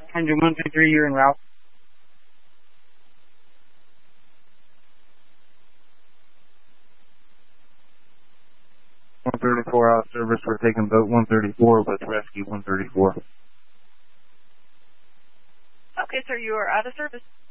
Engine 123, you're en route. 134 out of service. We're taking boat 134 with rescue 134. Okay, sir, you are out of service.